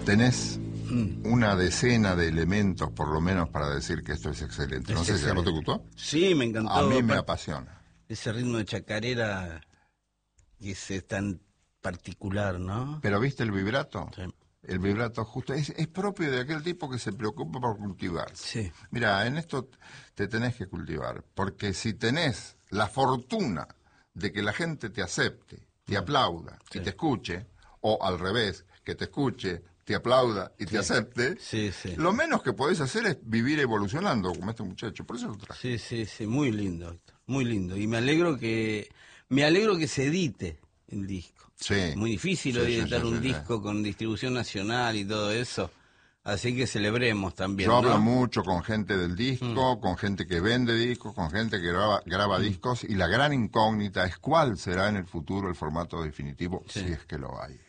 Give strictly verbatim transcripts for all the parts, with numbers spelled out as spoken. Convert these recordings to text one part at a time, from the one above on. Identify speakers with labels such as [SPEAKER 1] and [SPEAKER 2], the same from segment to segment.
[SPEAKER 1] tenés
[SPEAKER 2] Mm.
[SPEAKER 1] una decena de elementos, por lo menos, para decir que esto es excelente. No
[SPEAKER 2] Es
[SPEAKER 1] sé si a vos te
[SPEAKER 2] excelente.
[SPEAKER 1] gustó.
[SPEAKER 2] Sí, me encantó.
[SPEAKER 1] A mí me
[SPEAKER 2] Aparte,
[SPEAKER 1] apasiona.
[SPEAKER 2] ese ritmo de chacarera que es eh, tan particular, ¿no?
[SPEAKER 1] Pero ¿viste el vibrato?
[SPEAKER 2] Sí.
[SPEAKER 1] El vibrato justo es, es propio de aquel tipo que se preocupa por cultivarse.
[SPEAKER 2] Sí.
[SPEAKER 1] Mira, en esto te tenés que cultivar, porque si tenés la fortuna de que la gente te acepte, te aplauda
[SPEAKER 2] Sí.
[SPEAKER 1] y te escuche, o al revés, que te escuche, te aplauda y
[SPEAKER 2] Sí.
[SPEAKER 1] te acepte,
[SPEAKER 2] Sí, sí.
[SPEAKER 1] lo menos que podés hacer es vivir evolucionando como este muchacho. Por eso lo traje.
[SPEAKER 2] Sí, sí, sí, muy lindo, Héctor, muy lindo. Y me alegro que me alegro que se edite el disco.
[SPEAKER 1] Sí.
[SPEAKER 2] Muy difícil
[SPEAKER 1] Sí,
[SPEAKER 2] hoy
[SPEAKER 1] sí,
[SPEAKER 2] editar
[SPEAKER 1] sí,
[SPEAKER 2] un
[SPEAKER 1] sí, sí.
[SPEAKER 2] disco con distribución nacional y todo eso. Así que celebremos también,
[SPEAKER 1] Yo
[SPEAKER 2] ¿no?
[SPEAKER 1] hablo mucho con gente del disco, con gente que vende discos, con gente que graba, graba discos, y la gran incógnita es cuál será en el futuro el formato definitivo,
[SPEAKER 2] Sí.
[SPEAKER 1] si es que lo hay.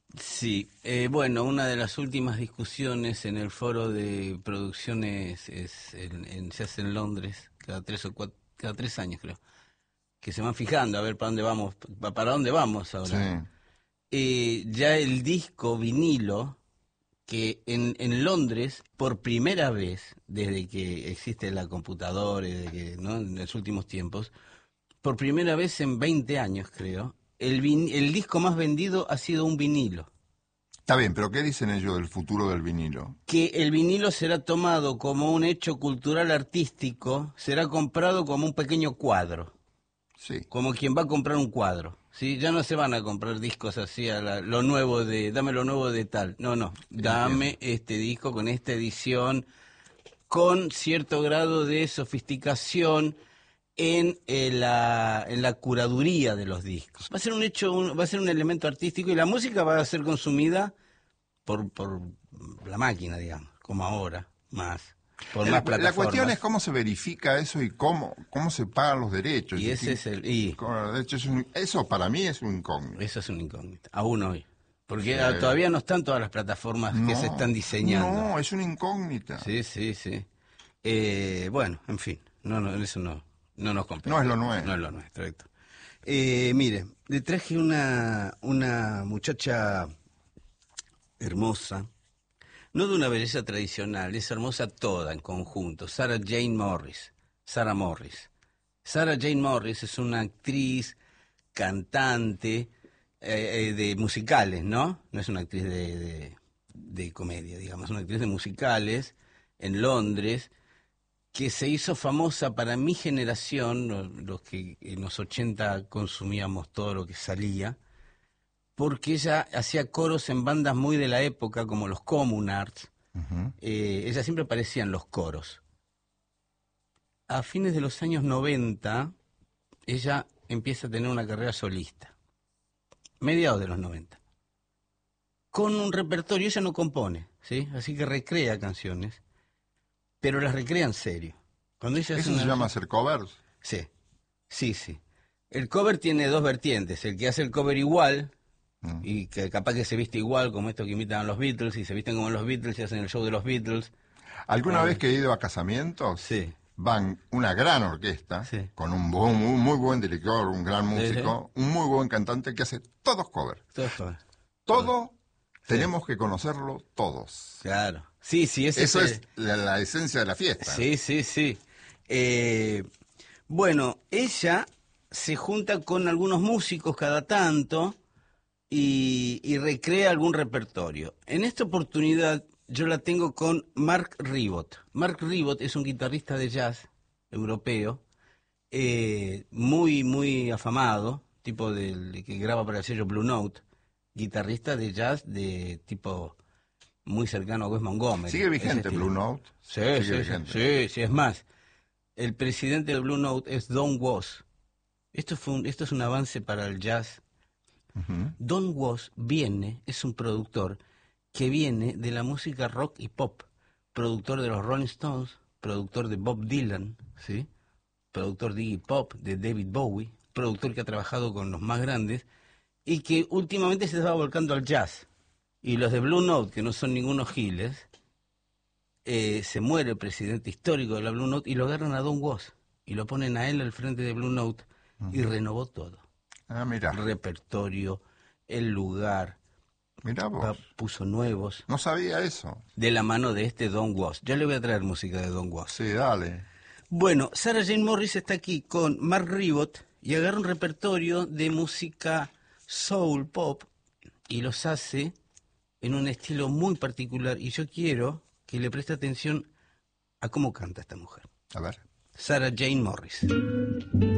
[SPEAKER 2] Sí, eh, bueno, una de las últimas discusiones en el foro de producciones es en, en- se hace en Londres cada tres o cuatro, cada tres años creo, que se van fijando a ver para dónde vamos, pa- para dónde vamos
[SPEAKER 1] Sí.
[SPEAKER 2] ahora. Eh, ya el disco vinilo que en, en Londres por primera vez desde que existe la computadora, y desde que, ¿no? En los últimos tiempos, por primera vez en veinte años creo, el, vin- el disco más vendido ha sido un vinilo.
[SPEAKER 1] Está bien, pero ¿qué dicen ellos del futuro del vinilo?
[SPEAKER 2] Que el vinilo será tomado como un hecho cultural artístico, será comprado como un pequeño cuadro,
[SPEAKER 1] Sí.
[SPEAKER 2] como quien va a comprar un cuadro. ¿Sí? Ya no se van a comprar discos así a la- lo nuevo de, dame lo nuevo de tal. No, no, dame
[SPEAKER 1] Entiendo.
[SPEAKER 2] este disco con esta edición, con cierto grado de sofisticación en, eh, la, en la curaduría de los discos. Va a ser un hecho, un- va a ser un elemento artístico y la música va a ser consumida por, por la máquina, digamos, como ahora, más, por más
[SPEAKER 1] La, la cuestión es
[SPEAKER 2] plataformas.
[SPEAKER 1] cómo se verifica eso y cómo, cómo se pagan los derechos.
[SPEAKER 2] Y
[SPEAKER 1] Y
[SPEAKER 2] ese
[SPEAKER 1] quién
[SPEAKER 2] es el... Y
[SPEAKER 1] cobra los derechos. Es un- eso para mí es un incógnito.
[SPEAKER 2] eso es una incógnita, aún hoy. Porque
[SPEAKER 1] Sí.
[SPEAKER 2] ah, todavía no están todas las plataformas que se están
[SPEAKER 1] No,
[SPEAKER 2] diseñando.
[SPEAKER 1] no, es una incógnita.
[SPEAKER 2] Sí, sí, sí. Eh, bueno, en fin, no, no, eso no, no nos compete.
[SPEAKER 1] No es lo nuestro.
[SPEAKER 2] No es lo nuestro, Héctor. Eh, mire, le traje una, una muchacha hermosa, no de una belleza tradicional, es hermosa toda en conjunto. Sarah Jane Morris. Sarah Morris. Sarah Jane Morris es una actriz, cantante eh, eh, de musicales, ¿no? No es una actriz de, de, de comedia, digamos, es una actriz de musicales en Londres que se hizo famosa para mi generación, lo- los que en los ochenta consumíamos todo lo que salía, porque ella hacía coros en bandas muy de la época, como los Communards.
[SPEAKER 1] Ujú.
[SPEAKER 2] Eh, ella siempre aparecía en los coros. A fines de los años noventa, ella empieza a tener una carrera solista, mediados de los noventa, con un repertorio. Ella no compone, ¿sí? Así que recrea canciones, pero las recrea en serio. Cuando ella hace
[SPEAKER 1] Eso se
[SPEAKER 2] una...
[SPEAKER 1] llama hacer covers.
[SPEAKER 2] Sí, sí, sí. El cover tiene dos vertientes, el que hace el cover igual,
[SPEAKER 1] Mm.
[SPEAKER 2] y que capaz que se viste igual, como estos que imitan a los Beatles, y se visten como los Beatles y hacen el show de los Beatles.
[SPEAKER 1] ¿Alguna
[SPEAKER 2] Ah,
[SPEAKER 1] vez que he ido a casamientos?
[SPEAKER 2] Sí.
[SPEAKER 1] Van una gran orquesta,
[SPEAKER 2] Sí.
[SPEAKER 1] con un, bu- un muy buen director, un gran
[SPEAKER 2] Sí,
[SPEAKER 1] músico, un muy buen cantante que hace todos covers.
[SPEAKER 2] Todo esto.
[SPEAKER 1] Todo
[SPEAKER 2] Sí.
[SPEAKER 1] tenemos que conocerlo todos.
[SPEAKER 2] Claro. Sí, sí, ese
[SPEAKER 1] Eso
[SPEAKER 2] es,
[SPEAKER 1] es
[SPEAKER 2] el-
[SPEAKER 1] la, la esencia de la fiesta.
[SPEAKER 2] Sí, sí, sí. Eh, bueno, ella se junta con algunos músicos cada tanto y, y recrea algún repertorio. En esta oportunidad yo la tengo con Mark Ribot. Mark Ribot es un guitarrista de jazz europeo, eh, muy, muy afamado, tipo del que graba para el sello Blue Note, guitarrista de jazz de tipo muy cercano a Wes Montgomery.
[SPEAKER 1] ¿Sigue
[SPEAKER 2] ese
[SPEAKER 1] vigente
[SPEAKER 2] estilo.
[SPEAKER 1] Blue Note?
[SPEAKER 2] Sí,
[SPEAKER 1] Sigue
[SPEAKER 2] sí, sí,
[SPEAKER 1] vigente.
[SPEAKER 2] sí, sí, es más, el presidente de Blue Note es Don Was. Esto, fue un- esto es un avance para el jazz.
[SPEAKER 1] Ujú.
[SPEAKER 2] Don Was viene, es un productor que viene de la música rock y pop, productor de los Rolling Stones, productor de Bob Dylan, ¿sí? Productor de Iggy Pop, de David Bowie, productor que ha trabajado con los más grandes y que últimamente se está volcando al jazz. Y los de Blue Note, que no son ningunos giles, eh, se muere el presidente histórico de la Blue Note y lo agarran a Don Was y lo ponen a él al frente de Blue Note y renovó todo.
[SPEAKER 1] Ah, mira.
[SPEAKER 2] El repertorio, el lugar.
[SPEAKER 1] Mirá vos.
[SPEAKER 2] Pa- puso nuevos,
[SPEAKER 1] No sabía eso.
[SPEAKER 2] de la mano de este Don Was. Yo le voy a traer música de Don Was.
[SPEAKER 1] Sí, dale.
[SPEAKER 2] Bueno, Sarah Jane Morris está aquí con Mark Ribot y agarra un repertorio de música soul pop y los hace en un estilo muy particular. Y yo quiero que le preste atención a cómo canta esta mujer.
[SPEAKER 1] A ver.
[SPEAKER 2] Sarah Jane Morris.